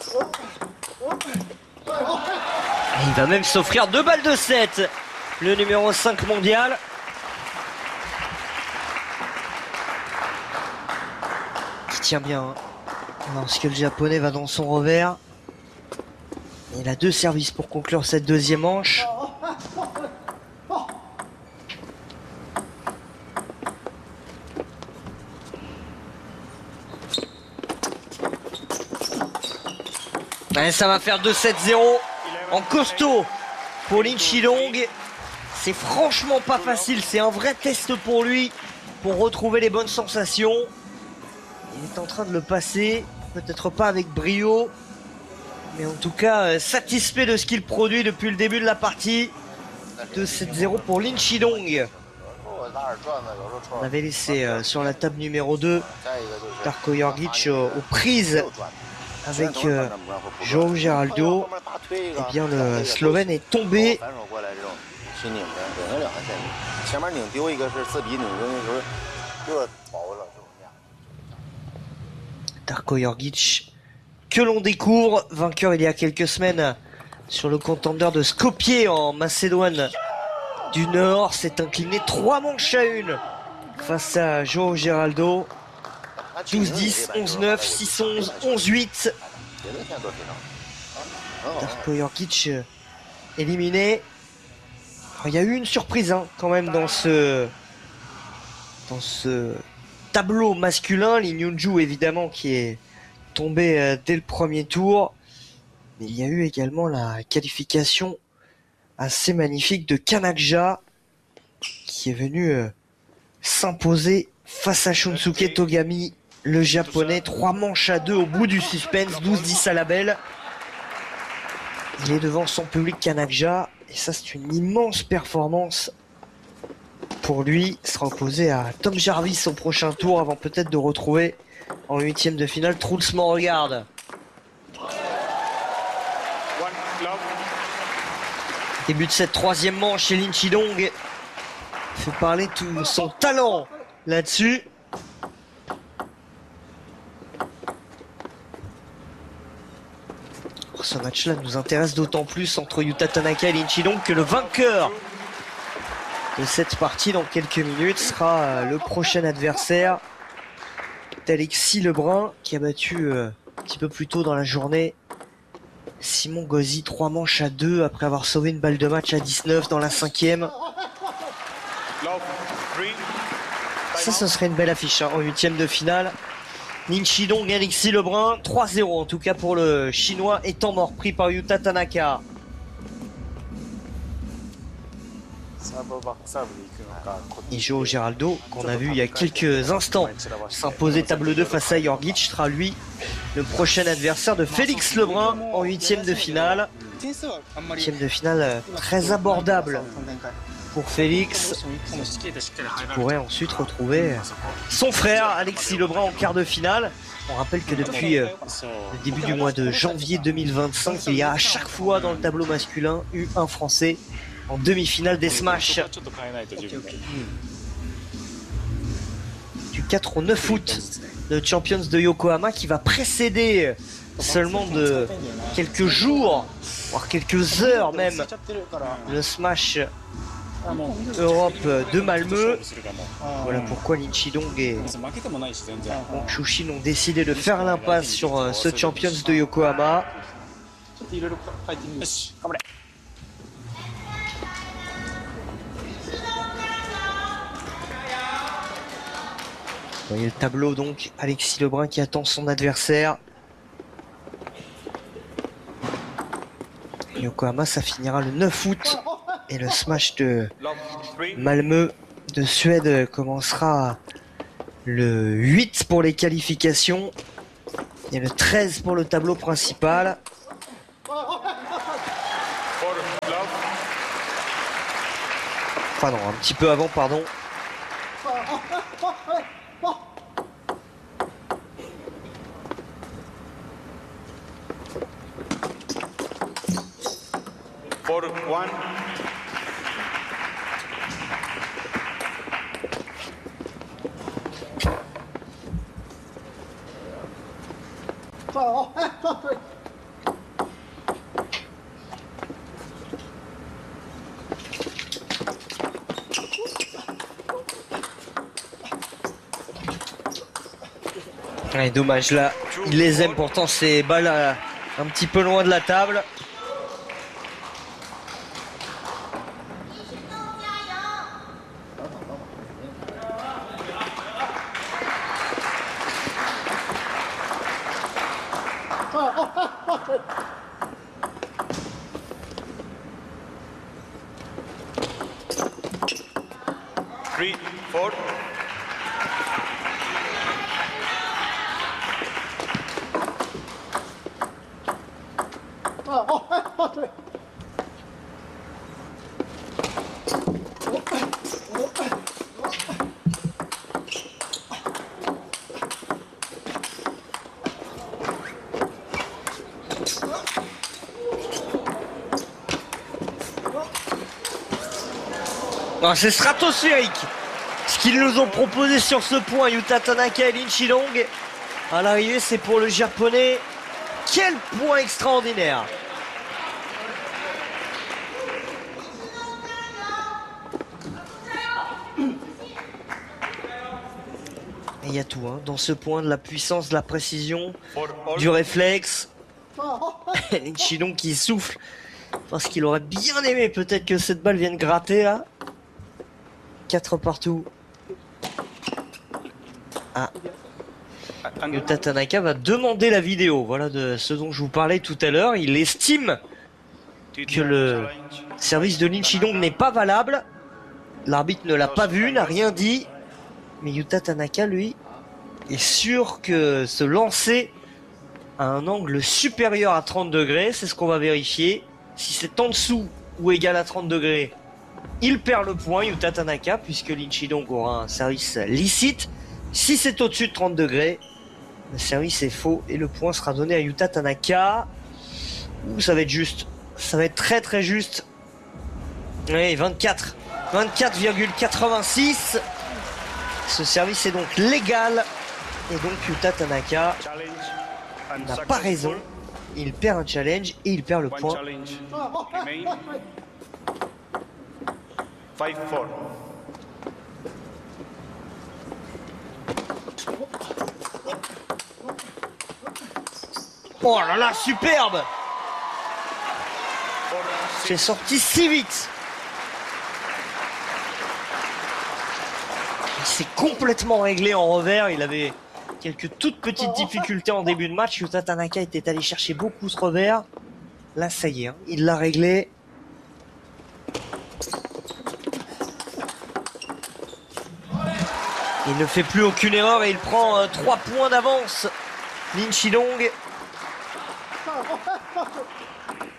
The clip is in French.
Il va même s'offrir 2 balles de 7. Le numéro 5 mondial. Qui tient bien. Hein. Lorsque le japonais va dans son revers. Il a 2 services pour conclure cette deuxième manche. Et ça va faire 2-7-0 en costaud pour Lin Chidong. C'est franchement pas facile, c'est un vrai test pour lui, pour retrouver les bonnes sensations. Il est en train de le passer, peut-être pas avec brio, mais en tout cas satisfait de ce qu'il produit depuis le début de la partie. 2-7-0 pour Lin Chidong. On avait laissé sur la table numéro 2 Darko Jorgic aux prises avec João Geraldo. Eh bien le Slovène est tombé. Darko Jorgic que l'on découvre, vainqueur il y a quelques semaines sur le contender de Skopje en Macédoine du Nord, s'est incliné 3 manches à 1 face à João Geraldo. 12-10, 11-9, 6-11, 11-8. Darko Jorgic éliminé. Alors, il y a eu une surprise hein, quand même dans ce tableau masculin. Lee Myung-joo évidemment qui est tombé dès le premier tour. Mais il y a eu également la qualification assez magnifique de Kanakja qui est venu s'imposer face à Shunsuke Togami, le japonais. 3 manches à 2 au bout du suspense, 12-10 à la belle. Il est devant son public Kanakja et ça c'est une immense performance pour lui. Il sera opposé à Tom Jarvis au prochain tour avant peut-être de retrouver en 8e de finale Truls Morgard. Début de cette 3e manche et Lin Chidong fait parler tout son talent là-dessus. Ce match-là nous intéresse d'autant plus entre Yuta Tanaka et Lin Chidong que le vainqueur de cette partie dans quelques minutes sera le prochain adversaire d'Alexis Lebrun qui a battu un petit peu plus tôt dans la journée Simon Gauzy. 3 manches à 2 après avoir sauvé une balle de match à 19 dans la 5e. Ça, ce serait une belle affiche hein, en 8e de finale. Lin Chidong et Alexis Lebrun, 3-0 en tout cas pour le chinois, étant mort pris par Yuta Tanaka. Et João Geraldo, qu'on a vu il y a quelques instants s'imposer table 2 face à Jorgic, sera lui le prochain adversaire de Félix Lebrun en 8e de finale. 8e de finale très abordable pour Félix, qui pourrait ensuite retrouver son frère Alexis Lebrun en quart de finale. On rappelle que depuis le début du mois de janvier 2025, il y a à chaque fois dans le tableau masculin eu un Français en demi-finale des Smash. Du 4 au 9 août, le Champions de Yokohama qui va précéder seulement de quelques jours, voire quelques heures même, le Smash Europe de Malmö. Voilà pourquoi Lin Chidong et Wang Chushin ont décidé de faire l'impasse sur ce Champions de Yokohama. Vous voyez le tableau donc, Alexis Lebrun qui attend son adversaire. Yokohama, ça finira le 9 août. Et le Smash de Malmö de Suède commencera le 8 pour les qualifications et le 13 pour le tableau principal. Enfin non, un petit peu avant, pardon. Ouais, dommage là, il les aime pourtant ces balles un petit peu loin de la table. Three, four. Non, c'est stratosphérique ce qu'ils nous ont proposé sur ce point, Yuta Tanaka et Lin Chilong. À l'arrivée, c'est pour le japonais. Quel point extraordinaire! Et il y a tout, hein, dans ce point, de la puissance, de la précision, du réflexe. Lin Chilong qui souffle parce qu'il aurait bien aimé peut-être que cette balle vienne gratter là. 4 partout. Ah. Yuta Tanaka va demander la vidéo. Voilà de ce dont je vous parlais tout à l'heure. Il estime que le service de Lin Chilong n'est pas valable. L'arbitre ne l'a pas vu, n'a rien dit. Mais Yuta Tanaka, lui, est sûr que ce lancer à un angle supérieur à 30 degrés, c'est ce qu'on va vérifier. Si c'est en dessous ou égal à 30 degrés, il perd le point, Yuta Tanaka, puisque Lin Chilong aura un service licite. Si c'est au-dessus de 30 degrés, le service est faux et le point sera donné à Yuta Tanaka. Ouh, ça va être juste. Ça va être très très juste. Oui, 24. 24,86. Ce service est donc légal. Et donc Yuta Tanaka n'a pas raison. Il perd un challenge et il perd le point. 5-4. Oh là là, superbe! C'est sorti si vite. Il s'est complètement réglé en revers. Il avait quelques toutes petites difficultés en début de match. Yuta Tanaka était allé chercher beaucoup ce revers. Là, ça y est, hein, il l'a réglé. Il ne fait plus aucune erreur et il prend 3 points d'avance. Lin Chilong.